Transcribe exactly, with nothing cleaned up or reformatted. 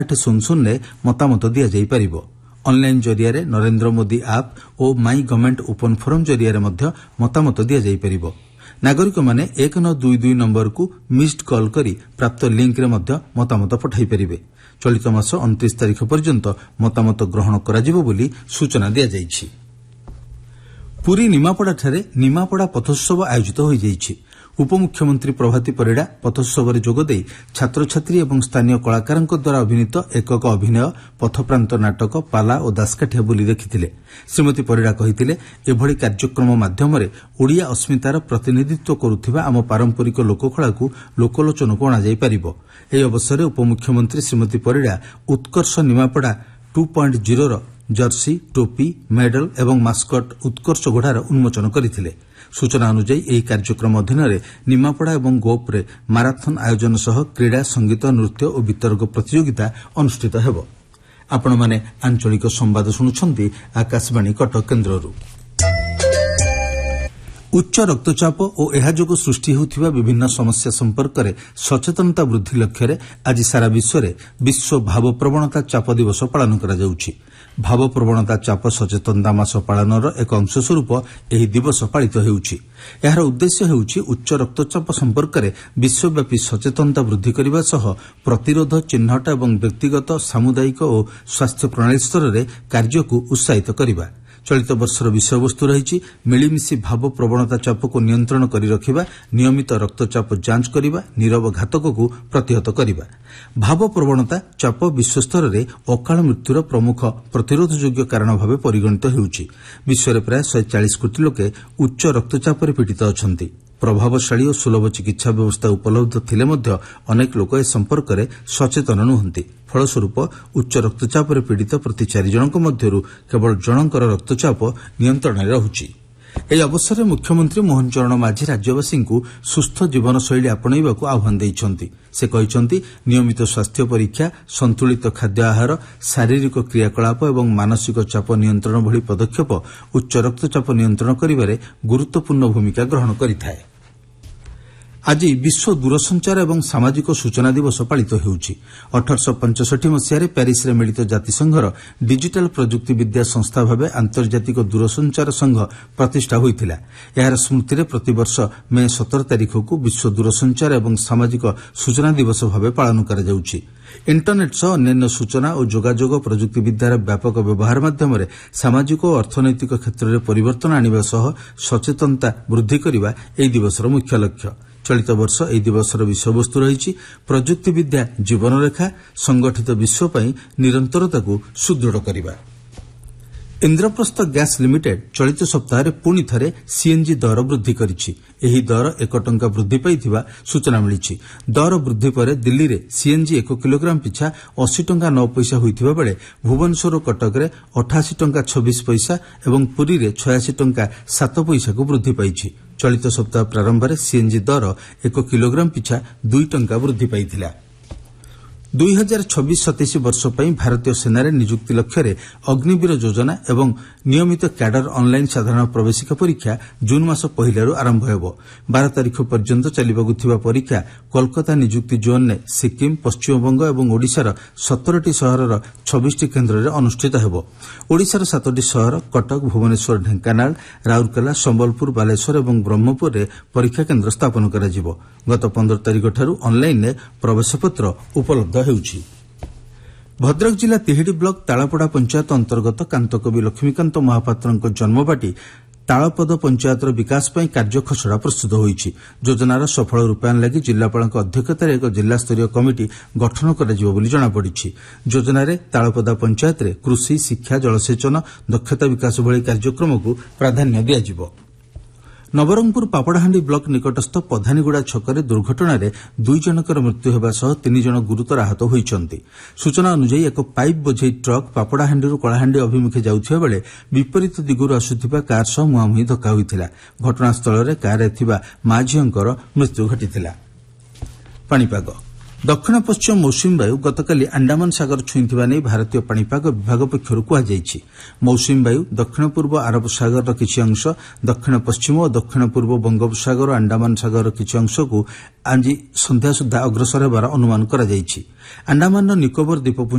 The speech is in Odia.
ଶୂନ ମତାମତ ଦିଆଯାଇପାରିବ। ଅନଲାଇନ ଜରିଆରେ ନରେନ୍ଦ୍ର ମୋଦି ଆପ୍ ଓ ମାଇ ଗଭର୍ଣ୍ଣମେଣ୍ଟ ଓପନ ଫୋରମ ଜରିଆରେ ମଧ୍ୟ ମତାମତ ଦିଆଯାଇପାରିବ। ନାଗରିକମାନେ ଏକ ନଅ ଦୁଇ ଦୁଇ ନମ୍ବରକୁ ମିସ୍ଡ କଲ୍ କରି ପ୍ରାପ୍ତ ଲିଙ୍କରେ ମଧ୍ୟ ମତାମତ ପଠାଇପାରିବେ। ଚଳିତ ମାସ ଅଣତିରିଶ ତାରିଖ ପର୍ଯ୍ୟନ୍ତ ମତାମତ ଗ୍ରହଣ କରାଯିବ ବୋଲି ସୂଚନା ଦିଆଯାଇଛି। ପୁରୀ ନିମାପଡ଼ାଠାରେ ନିମାପଡ଼ା ପଥୋତ୍ସବ ଆୟୋଜିତ ହୋଇଯାଇଛି। ଉପମୁଖ୍ୟମନ୍ତ୍ରୀ ପ୍ରଭାତୀ ପରିଡ଼ା ପଥୋତ୍ସବରେ ଯୋଗଦେଇ ଛାତ୍ରଛାତ୍ରୀ ଏବଂ ସ୍ଥାନୀୟ କଳାକାରଙ୍କ ଦ୍ୱାରା ଅଭିନୀତ ଏକକ ଅଭିନୟ ପଥପ୍ରାନ୍ତ ନାଟକ ପାଲା ଓ ଦାସକାଠିଆ ବୋଲି ଦେଖିଥିଲେ। ଶ୍ରୀମତୀ ପରିଡ଼ା କହିଥିଲେ, ଏଭଳି କାର୍ଯ୍ୟକ୍ରମ ମାଧ୍ୟମରେ ଓଡ଼ିଆ ଅସ୍ମିତାର ପ୍ରତିନିଧିତ୍ୱ କରୁଥିବା ଆମ ପାରମ୍ପରିକ ଲୋକକଳାକୁ ଲୋକଲୋଚନକୁ ଅଣାଯାଇପାରିବ। ଏହି ଅବସରରେ ଉପମୁଖ୍ୟମନ୍ତ୍ରୀ ଶ୍ରୀମତୀ ପରିଡ଼ା ଉତ୍କର୍ଷ ନିମାପଡ଼ା ଟୁ ପଏଣ୍ଟ ଜିରୋର ଜର୍ସି ଟୋପି ମେଡଲ ଏବଂ ମାସ୍କଟ ଉତ୍କର୍ଷ ଘୋଡ଼ାର ଉନ୍ମୋଚନ କରିଥିଲେ। ସୂଚନା ଅନୁଯାୟୀ ଏହି କାର୍ଯ୍ୟକ୍ରମ ଅଧୀନରେ ନିମାପଡ଼ା ଏବଂ ଗୋପରେ ମାରାଥନ ଆୟୋଜନ ସହ କ୍ରୀଡ଼ା ସଙ୍ଗୀତ ନୃତ୍ୟ ଓ ବିତର୍କ ପ୍ରତିଯୋଗିତା ଅନୁଷ୍ଠିତ ହେବ। ଆପଣମାନେ ଆଞ୍ଚଳିକ ସମ୍ବାଦ ଶୁଣୁଛନ୍ତି ଆକାଶବାଣୀ କଟକ କେନ୍ଦ୍ରରୁ। ଉଚ୍ଚ ରକ୍ତଚାପ ଓ ଏହା ଯୋଗୁଁ ସୃଷ୍ଟି ହେଉଥିବା ବିଭିନ୍ନ ସମସ୍ୟା ସମ୍ପର୍କରେ ସଚେତନତା ବୃଦ୍ଧି ଲକ୍ଷ୍ୟରେ ଆଜି ସାରା ବିଶ୍ୱରେ ବିଶ୍ୱ ଭାବପ୍ରବଣତା ଚାପ ଦିବସ ପାଳନ କରାଯାଉଛି। ଭାବପ୍ରବଣତା ଚାପ ସଚେତନତା ମାସ ପାଳନର ଏକ ଅଂଶସ୍ୱରୂପ ଏହି ଦିବସ ପାଳିତ ହେଉଛି। ଏହାର ଉଦ୍ଦେଶ୍ୟ ହେଉଛି ଉଚ୍ଚ ରକ୍ତଚାପ ସମ୍ପର୍କରେ ବିଶ୍ୱବ୍ୟାପୀ ସଚେତନତା ବୃଦ୍ଧି କରିବା ସହ ପ୍ରତିରୋଧ, ଚିହ୍ନଟ ଏବଂ ବ୍ୟକ୍ତିଗତ, ସାମୁଦାୟିକ ଓ ସ୍ୱାସ୍ଥ୍ୟ ପ୍ରଣାଳୀ ସ୍ତରରେ କାର୍ଯ୍ୟକୁ ଉତ୍ସାହିତ କରିବା। ଚଳିତ ବର୍ଷର ବିଷୟବସ୍ତୁ ରହିଛି ମିଳିମିଶି ଭାବ ପ୍ରବଣତା ଚାପକୁ ନିୟନ୍ତ୍ରଣ କରି ରଖିବା, ନିୟମିତ ରକ୍ତଚାପ ଯାଞ୍ଚ କରିବା, ନୀରବ ଘାତକକୁ ପ୍ରତିହତ କରିବା। ଭାବ ପ୍ରବଣତା ଚାପ ବିଶ୍ୱସ୍ତରରେ ଅକାଳ ମୃତ୍ୟୁର ପ୍ରମୁଖ ପ୍ରତିରୋଧଯୋଗ୍ୟ କାରଣ ଭାବେ ପରିଗଣିତ ହେଉଛି। ବିଶ୍ୱରେ ପ୍ରାୟ ଶହେ ଚାଳିଶ କୋଟି ଲୋକେ ଉଚ୍ଚ ରକ୍ତଚାପରେ ପୀଡ଼ିତ ଅଛନ୍ତି। ପ୍ରଭାବଶାଳୀ ଓ ସୁଲଭ ଚିକିତ୍ସା ବ୍ୟବସ୍ଥା ଉପଲବ୍ଧ ଥିଲେ ମଧ୍ୟ ଅନେକ ଲୋକ ଏ ସମ୍ପର୍କରେ ସଚେତନ ନୁହନ୍ତି। ଫଳସ୍ୱରୂପ ଉଚ୍ଚ ରକ୍ତଚାପରେ ପୀଡ଼ିତ ପ୍ରତି ଚାରି ଜଣଙ୍କ ମଧ୍ୟରୁ କେବଳ ଜଣଙ୍କର ରକ୍ତଚାପ ନିୟନ୍ତ୍ରଣରେ ରହୁଛି। ଏହି ଅବସରରେ ମୁଖ୍ୟମନ୍ତ୍ରୀ ମୋହନ ଚରଣ ମାଝୀ ରାଜ୍ୟବାସୀଙ୍କୁ ସୁସ୍ଥ ଜୀବନଶୈଳୀ ଆପଣେଇବାକୁ ଆହ୍ୱାନ ଦେଇଛନ୍ତି। ସେ କହିଛନ୍ତି, ନିୟମିତ ସ୍ୱାସ୍ଥ୍ୟ ପରୀକ୍ଷା, ସନ୍ତୁଳିତ ଖାଦ୍ୟ ଆହାର, ଶାରୀରିକ କ୍ରିୟାକଳାପ ଏବଂ ମାନସିକ ଚାପ ନିୟନ୍ତ୍ରଣ ଭଳି ପଦକ୍ଷେପ ଉଚ୍ଚ ରକ୍ତଚାପ ନିୟନ୍ତ୍ରଣ କରିବାରେ ଗୁରୁତ୍ୱପୂର୍ଣ୍ଣ ଭୂମିକା ଗ୍ରହଣ କରିଥାଏ। ଆଜି ବିଶ୍ୱ ଦୂରସଞ୍ଚାର ଏବଂ ସାମାଜିକ ସୂଚନା ଦିବସ ପାଳିତ ହେଉଛି। ଅଠରଶହ ପଞ୍ଚଷଠି ମସିହାରେ ପ୍ୟାରିସ୍ରେ ମିଳିତ ଜାତିସଂଘର ଡିଜିଟାଲ ପ୍ରଯୁକ୍ତି ବିଦ୍ୟା ସଂସ୍ଥା ଭାବେ ଆନ୍ତର୍ଜାତିକ ଦୂରସଞ୍ଚାର ସଂଘ ପ୍ରତିଷ୍ଠା ହୋଇଥିଲା। ଏହାର ସ୍ମୃତିରେ ପ୍ରତିବର୍ଷ ମେ ସତର ତାରିଖକୁ ବିଶ୍ୱ ଦୂରସଞ୍ଚାର ଏବଂ ସାମାଜିକ ସୂଚନା ଦିବସ ଭାବେ ପାଳନ କରାଯାଉଛି। ଇଣ୍ଟରନେଟ୍ ସହ ଅନ୍ୟାନ୍ୟ ସୂଚନା ଓ ଯୋଗାଯୋଗ ପ୍ରଯୁକ୍ତି ବିଦ୍ୟାର ବ୍ୟାପକ ବ୍ୟବହାର ମାଧ୍ୟମରେ ସାମାଜିକ ଓ ଅର୍ଥନୈତିକ କ୍ଷେତ୍ରରେ ପରିବର୍ତ୍ତନ ଆଣିବା ସହ ସଚେତନତା ବୃଦ୍ଧି କରିବା ଏହି ଦିବସର ମୁଖ୍ୟ ଲକ୍ଷ୍ୟ। ଚଳିତ ବର୍ଷ ଏହି ଦିବସର ବିଷୟବସ୍ତୁ ରହିଛି ପ୍ରଯୁକ୍ତିବିଦ୍ୟା ଜୀବନରେଖା, ସଂଗଠିତ ବିଶ୍ୱ ପାଇଁ ନିରନ୍ତରତାକୁ ସୁଦୃଢ଼ କରିବା। ଇନ୍ଦ୍ରପ୍ରସ୍ଥ ଗ୍ୟାସ୍ ଲିମିଟେଡ୍ ଚଳିତ ସପ୍ତାହରେ ପୁଣି ଥରେ ସିଏନ୍ଜି ଦର ବୃଦ୍ଧି କରିଛି। ଏହି ଦର ଏକ ଟଙ୍କା ବୃଦ୍ଧି ପାଇଥିବା ସୂଚନା ମିଳିଛି। ଦର ବୃଦ୍ଧି ପରେ ଦିଲ୍ଲୀରେ ସିଏନ୍ଜି ଏକ କିଲୋଗ୍ରାମ ପିଛା ଅଶୀ ଟଙ୍କା ନଅ ପଇସା ହୋଇଥିବା ବେଳେ ଭୁବନେଶ୍ୱର ଓ କଟକରେ ଅଠାଅଶୀ ଟଙ୍କା ଛବିଶ ପଇସା ଏବଂ ପୁରୀରେ ଛୟାଅଶୀ ଟଙ୍କା ସାତ ପଇସାକୁ ବୃଦ୍ଧି ପାଇଛି। ଚଳିତ ସପ୍ତାହ ପ୍ରାରମ୍ଭରେ ସିଏନ୍ଜି ଦର ଏକ କିଲୋଗ୍ରାମ ପିଛା ଦୁଇ ଟଙ୍କା ବୃଦ୍ଧି ପାଇଥିଲା। ଦୁଇ ହଜାର ଛବିଶ ସତେଇଶ ବର୍ଷ ପାଇଁ ଭାରତୀୟ ସେନାରେ ନିଯୁକ୍ତି ଲକ୍ଷ୍ୟରେ ଅଗ୍ନିବୀର ଯୋଜନା ଏବଂ ନିୟମିତ କ୍ୟାଡର ଅନ୍ଲାଇନ୍ ସାଧାରଣ ପ୍ରବେଶିକା ପରୀକ୍ଷା ଜୁନ୍ ମାସ ପହିଲାରୁ ଆରମ୍ଭ ହେବ। ବାର ତାରିଖ ପର୍ଯ୍ୟନ୍ତ ଚାଲିବାକୁ ଥିବା ପରୀକ୍ଷା କୋଲକାତା ନିଯୁକ୍ତି ଜୋନ୍ରେ ସିକିମ୍, ପଶ୍ଚିମବଙ୍ଗ ଏବଂ ଓଡ଼ିଶାର ସତରଟି ସହରର ଛବିଶଟି କେନ୍ଦ୍ରରେ ଅନୁଷ୍ଠିତ ହେବ। ଓଡ଼ିଶାର ସାତଟି ସହର କଟକ, ଭୁବନେଶ୍ୱର, ଢେଙ୍କାନାଳ, ରାଉରକେଲା, ସମ୍ବଲପୁର, ବାଲେଶ୍ୱର ଏବଂ ବ୍ରହ୍ମପୁରରେ ପରୀକ୍ଷା କେନ୍ଦ୍ର ସ୍ଥାପନ କରାଯିବ। ଗତ ପନ୍ଦର ତାରିଖଠାରୁ ଅନ୍ଲାଇନ୍ରେ ପ୍ରବେଶପତ୍ର ଉପଲବ୍ଧ ହେଉଛି। ଭଦ୍ରକ ଜିଲ୍ଲା ତିହିଡି ବ୍ଲକ ତାଳପଡ଼ା ପଞ୍ଚାୟତ ଅନ୍ତର୍ଗତ କାନ୍ତକବି ଲକ୍ଷ୍ମୀକାନ୍ତ ମହାପାତ୍ରଙ୍କ ଜନ୍ମବାଟି ତାଳପଦ ପଞ୍ଚାୟତର ବିକାଶ ପାଇଁ କାର୍ଯ୍ୟ ଖସଡ଼ା ପ୍ରସ୍ତୁତ ହୋଇଛି। ଯୋଜନାର ସଫଳ ରୂପାୟନ ଲାଗି ଜିଲ୍ଲାପାଳଙ୍କ ଅଧ୍ୟକ୍ଷତାରେ ଏକ ଜିଲ୍ଲାସ୍ତରୀୟ କମିଟି ଗଠନ କରାଯିବ ବୋଲି ଜଣାପଡ଼ିଛି। ଯୋଜନାରେ ତାଳପଦା ପଞ୍ଚାୟତରେ କୃଷି, ଶିକ୍ଷା, ଜଳସେଚନ, ଦକ୍ଷତା ବିକାଶ ଭଳି କାର୍ଯ୍ୟକ୍ରମକୁ ପ୍ରାଧାନ୍ୟ ଦିଆଯିବ। ନବରଙ୍ଗପୁର ପାପଡ଼ାହାଣ୍ଡି ବ୍ଲକ ନିକଟସ୍ଥ ପଧାନିଗୁଡ଼ା ଛକରେ ଦୁର୍ଘଟଣାରେ ଦୁଇ ଜଣଙ୍କର ମୃତ୍ୟୁ ହେବା ସହ ତିନି ଜଣ ଗୁରୁତର ଆହତ ହୋଇଛନ୍ତି। ସୂଚନା ଅନୁଯାୟୀ ଏକ ପାଇପ୍ ବୋଝେଇ ଟ୍ରକ୍ ପାପଡ଼ାହାଣ୍ଡିରୁ କଳାହାଣ୍ଡି ଅଭିମୁଖେ ଯାଉଥିବା ବେଳେ ବିପରୀତ ଦିଗରୁ ଆସୁଥିବା କାର୍ ସହ ମୁହାଁମୁହିଁ ଧକ୍କା ହୋଇଥିଲା। ଘଟଣାସ୍ଥଳରେ କାର୍ରେ ଥିବା ମା ଝିଅଙ୍କର ମୃତ୍ୟୁ ଘଟିଥିଲା। ପାଣିପାଗ ଦକ୍ଷିଣ ପଶ୍ଚିମ ମୌସୁମୀ ବାୟୁ ଗତକାଲି ଆଣ୍ଡାମାନ ସାଗର ଛୁଇଁଥିବା ନେଇ ଭାରତୀୟ ପାଣିପାଗ ବିଭାଗ ପକ୍ଷରୁ କୁହାଯାଇଛି। ମୌସୁମୀ ବାୟୁ ଦକ୍ଷିଣ ପୂର୍ବ ଆରବ ସାଗରର କିଛି ଅଂଶ, ଦକ୍ଷିଣ ପଶ୍ଚିମ ଓ ଦକ୍ଷିଣ ପୂର୍ବ ବଙ୍ଗୋପସାଗର ଓ ଆଣ୍ଡାମାନ ସାଗରର କିଛି ଅଂଶକୁ ଆଜି ସନ୍ଧ୍ୟା ସୁଦ୍ଧା ଅଗ୍ରସର ହେବାର ଅନୁମାନ କରାଯାଇଛି। ଆଣ୍ଡାମାନର ନିକୋବର ଦ୍ୱୀପପୁଞ୍ଜ